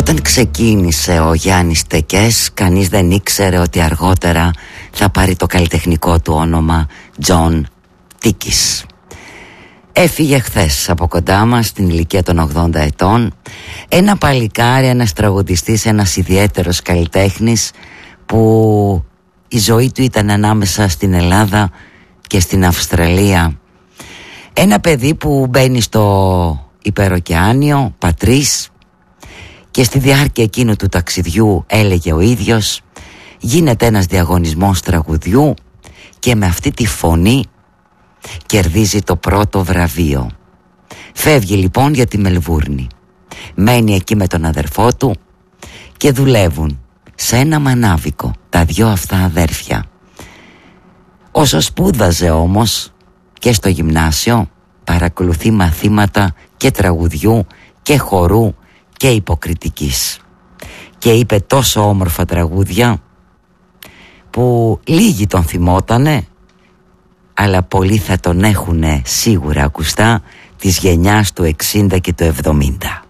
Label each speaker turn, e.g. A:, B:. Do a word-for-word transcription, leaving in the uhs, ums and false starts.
A: Όταν ξεκίνησε ο Γιάννης Τεκές, κανείς δεν ήξερε ότι αργότερα θα πάρει το καλλιτεχνικό του όνομα Τζον Τίκης. Έφυγε χθες από κοντά μας στην ηλικία των ογδόντα ετών. Ένα παλικάρι, ένας τραγουδιστής, ένας ιδιαίτερος καλλιτέχνης που η ζωή του ήταν ανάμεσα στην Ελλάδα και στην Αυστραλία. Ένα παιδί που μπαίνει στο υπεροκεάνιο, πατρίς, και στη διάρκεια εκείνου του ταξιδιού, έλεγε ο ίδιος, γίνεται ένας διαγωνισμός τραγουδιού και με αυτή τη φωνή κερδίζει το πρώτο βραβείο. Φεύγει λοιπόν για τη Μελβούρνη. Μένει εκεί με τον αδερφό του και δουλεύουν σε ένα μανάβικο τα δυο αυτά αδέρφια. Όσο σπούδαζε όμως και στο γυμνάσιο, παρακολουθεί μαθήματα και τραγουδιού και χορού και υποκριτικής. Και είπε τόσο όμορφα τραγούδια που λίγοι τον θυμότανε, αλλά πολλοί θα τον έχουνε σίγουρα ακουστά της γενιάς του εξήντα και του εβδομήντα.